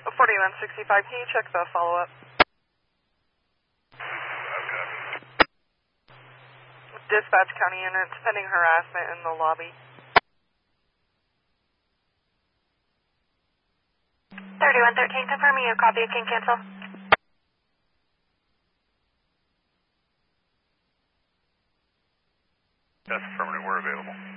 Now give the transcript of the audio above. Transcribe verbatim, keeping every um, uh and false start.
forty-one sixty-five, can you check the follow-up? Dispatch county units pending harassment in the lobby. thirty-one thirteen, confirming you copy, can cancel. That's affirmative, we're available.